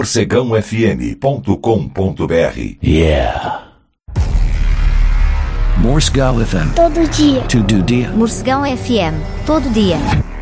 morcegãofm.com.br. Yeah. Morcegão FM. Todo dia. Todo dia. Morcegão FM, todo dia.